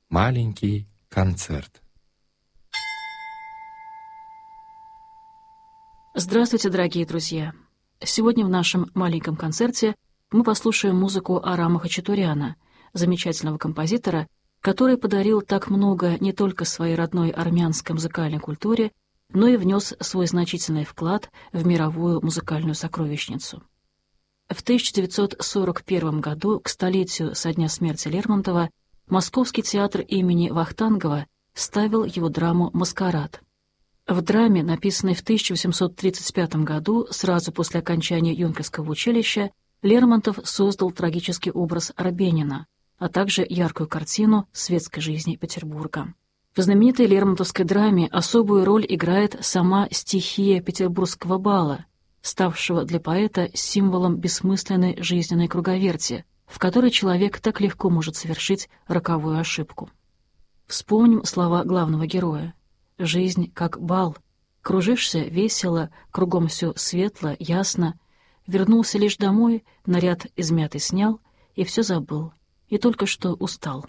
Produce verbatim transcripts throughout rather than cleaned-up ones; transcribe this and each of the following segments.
Маленький концерт. Здравствуйте, дорогие друзья! Сегодня в нашем маленьком концерте мы послушаем музыку Арама Хачатуряна, замечательного композитора, который подарил так много не только своей родной армянской музыкальной культуре, но и внес свой значительный вклад в мировую музыкальную сокровищницу. В тысяча девятьсот сорок первом году, к столетию со дня смерти Лермонтова, Московский театр имени Вахтангова ставил его драму «Маскарад». В драме, написанной в тысяча восемьсот тридцать пятом году, сразу после окончания юнкерского училища, Лермонтов создал трагический образ Арбенина, а также яркую картину светской жизни Петербурга. В знаменитой лермонтовской драме особую роль играет сама стихия петербургского бала, ставшего для поэта символом бессмысленной жизненной круговерти, в которой человек так легко может совершить роковую ошибку. Вспомним слова главного героя. «Жизнь как бал. Кружишься весело, кругом все светло, ясно. Вернулся лишь домой, наряд измятый снял, и все забыл, и только что устал».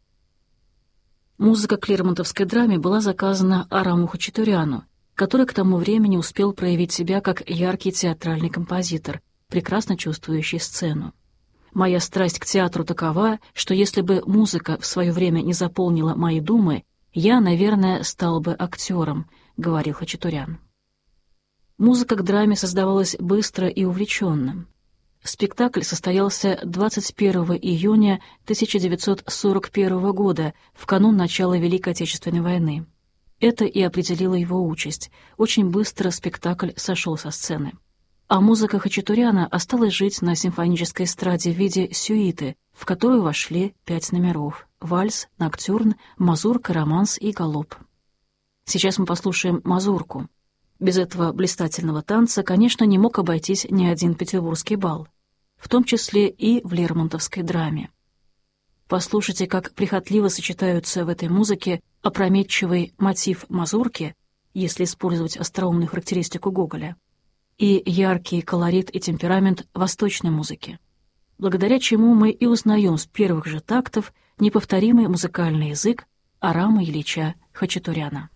Музыка к лермонтовской драме была заказана Араму Хачатуряну, который к тому времени успел проявить себя как яркий театральный композитор, прекрасно чувствующий сцену. «Моя страсть к театру такова, что если бы музыка в свое время не заполнила мои думы, я, наверное, стал бы актером», — говорил Хачатурян. Музыка к драме создавалась быстро и увлеченно. Спектакль состоялся двадцать первого июня тысяча девятьсот сорок первого года, в канун начала Великой Отечественной войны. Это и определило его участь. Очень быстро спектакль сошел со сцены. А музыка Хачатуряна осталась жить на симфонической эстраде в виде сюиты, в которую вошли пять номеров — вальс, ноктюрн, мазурка, романс и галоп. Сейчас мы послушаем мазурку. Без этого блистательного танца, конечно, не мог обойтись ни один петербургский бал, в том числе и в лермонтовской драме. Послушайте, как прихотливо сочетаются в этой музыке опрометчивый мотив мазурки, если использовать остроумную характеристику Гоголя, и яркий колорит и темперамент восточной музыки, благодаря чему мы и узнаем с первых же тактов неповторимый музыкальный язык Арама Ильича Хачатуряна.